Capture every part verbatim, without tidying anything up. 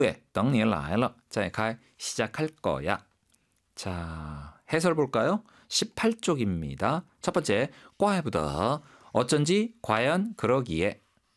네, 等你来了再开 시작할 거야. 자, 해설 볼까요? 십팔 쪽입니다. 첫 번째, 怪不得 어쩐지 과연 그러기에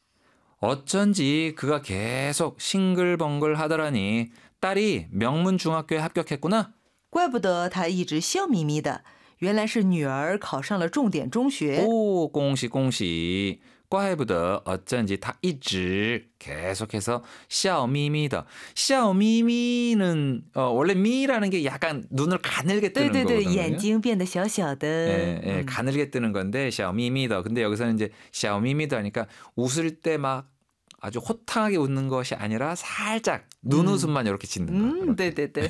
어쩐지 그가 계속 싱글벙글 하더라니 딸이 명문중학교에 합격했구나. 怪不得他一直笑眯眯的，原来是女儿考上了重点中学。 오, 恭喜恭喜. 怪不得 어쩐지 다一直 계속해서 笑眯眯的. 笑眯眯는 어, 원래 미라는 게 약간 눈을 가늘게 뜨는 对对对， 거거든요. 眼睛变得小小的。 예, 예, 음. 가늘게 뜨는 건데 笑眯眯的. 근데 여기서는 이제 笑眯眯的 하니까 웃을 때 막 아주 호탕하게 웃는 것이 아니라 살짝 눈웃음만 이렇게 짓는 거. 음, 이렇게. 对对对。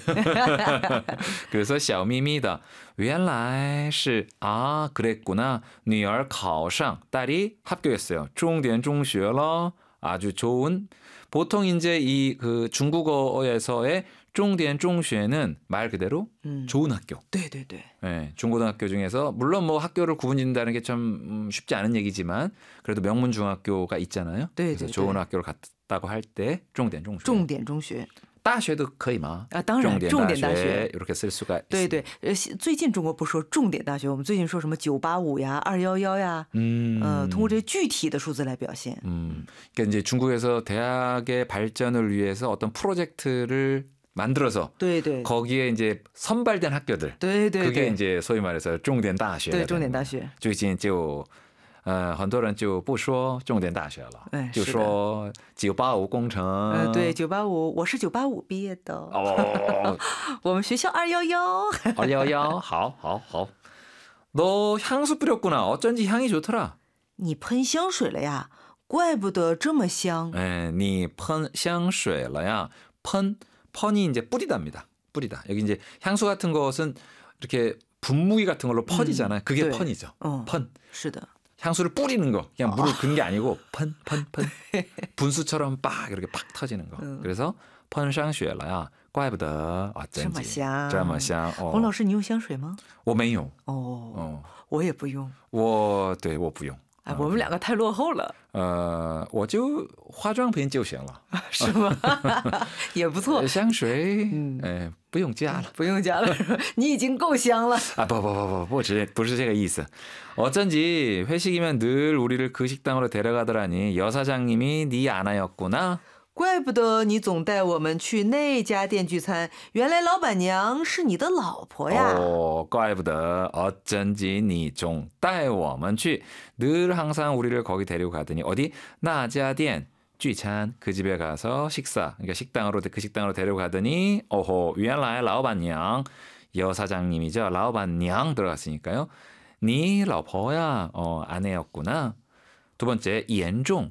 그래서 笑眯眯的原来是 아, 그랬구나. 女儿考上 딸이 합격했어요. 重点中学了. 아주 좋은. 보통 이제 이 그 중국어에서의 重点中学는 말 그대로 음. 좋은 학교. 对对对。 네, 중고등학교 중에서 물론 뭐 학교를 구분짓는다는 게 참 쉽지 않은 얘기지만 그래도 명문 중학교가 있잖아요. 네, 그래서 네, 좋은 네. 학교를 갔다고 할 때 重点中学. 重点中学。 大学都可以吗? 아, 当然，重点大学 이렇게 쓸 수가 对 있습니다. 对，呃，最近中国不说重点大学，我们最近说什么九八五呀、二幺幺呀， 음, 呃，通过这具体的数字来表现。 음, 그러니까 이제 중국에서 대학의 발전을 위해서 어떤 프로젝트를 만들어서 对对 거기에 이제 선발된 학교들 对对 그게 对 이제 소위 말해서 重点大学对，重点大学。 最近就呃很多人就不说重点大学了， 哎就是说九八五工程。 呃，对，九八五，我是九八五毕业的。 哦， 我们学校二幺幺。 二幺幺，好好好。너 향수 뿌렸구나. 어쩐지 향이 좋더라. 你喷香水了呀？怪不得这么香。 에, 你喷香水了呀? 펀, 펀이 이제 뿌리다입니다. 뿌리다. 여기 이제 향수 같은 것은 이렇게 분무기 같은 걸로 퍼지잖아요. 그게 네. 펀이죠. 어, 펀. 是的。 향수를 뿌리는 거. 그냥 물을 근 게 아니고 펀, 펀, 펀. 분수처럼 빡 이렇게 팍 터지는 거. 음. 그래서 펀香水了呀,怪不得这么香。 这么香. 어. 洪老师，你用香水吗？ 我没有。 哦， 어. 我也不用。 我对我不用。 哎，我们两个太落后了。 呃，我就化妆品就行了。 是吗？也不错。 香水， 嗯， 哎，不用加了， 不用加了，你已经够香了。 啊，不不不不，不是不是这个意思。 어쩐지 회식이면 늘 우리를 그 식당으로 데려가더라니 여사장님이 네 아나였구나. 怪不得你总带我们去那家店聚餐，原来老板娘是你的老婆呀。 어, 怪不得 어쩐지 你总带我们去 늘 항상 우리를 거기 데리고 가더니 어디 나자店 聚餐 그 집에 가서 식사 그러니까 식당으로 그 식당으로 데리고 가더니 오호 原来老板娘 여사장님이죠. 老板娘 들어갔으니까요. 네老婆야 어, 아내였구나. 두 번째 严重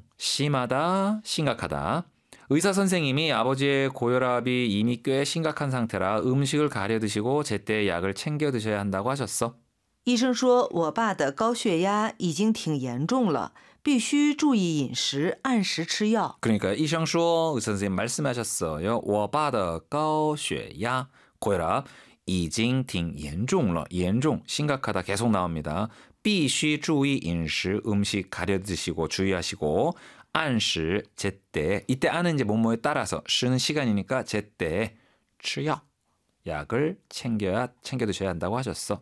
심하다 심각하다. 의사 선생님이 아버지의 고혈압이 이미 꽤 심각한 상태라 음식을 가려 드시고 제때 약을 챙겨 드셔야 한다고 하셨어. 医生说我爸的高血压已经挺严重了，必须注意饮食，按时吃药。 그러니까 이상说 의사 선생님 말씀하셨어요. 我爸的高血压 고혈압 已经挺严重了. 严重 심각하다 계속 나옵니다. 必须注意饮食 음식 가려 드시고 주의하시고 按时 제때 이때 안은 이제 뭐뭐에 따라서 쉬는 시간이니까 제때 吃药 약을 챙겨야 챙겨 드셔야 한다고 하셨어.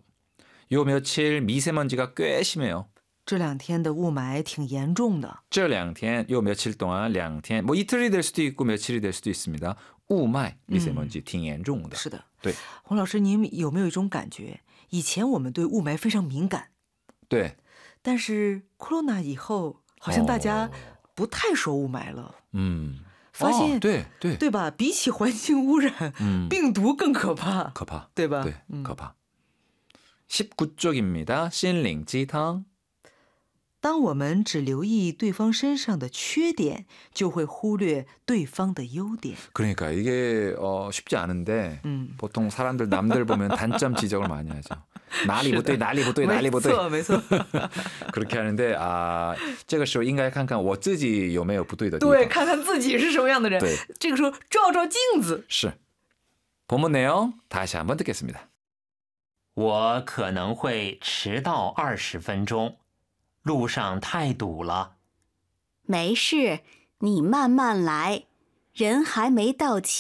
요 며칠 미세먼지가 꽤 심해요. 这两天的雾霾挺严重的。 这两天 요 며칠 동안 两天 뭐 이틀이 될 수도 있고 며칠이 될 수도 있습니다. 雾霾 미세먼지 挺严重的。 是的。 对。 洪老师，您有没有一种感觉？以前我们对雾霾非常敏感。 对。 但是 corona 以后，好像大家不太说雾霾了。 嗯。 发现、 哦、对对对吧？比起环境污染， 嗯、 病毒更可怕。 可怕， 对吧？ 对， 嗯、 可怕。십구 쪽입니다. 心灵鸡汤。 当我们只留意对方身上的缺点，就会忽略对方的优点。 그러니까 이게 어, 쉽지 않은데 음. 보통 사람들 남들 보면 단점 지적을 많이 하죠. 나리不对, 나리不对, 나리不对. 没错，没错。 그렇게 하는데 아, 这个时候应该看看我自己有没有不对的地方。 对，看看自己是什么样的人。 对， 这个时候照照镜子。 是。본문 내용 다시 한번 듣겠습니다. 我可能会迟到二十分钟。 路上太堵了。 没事，你慢慢来。 人还没到齐。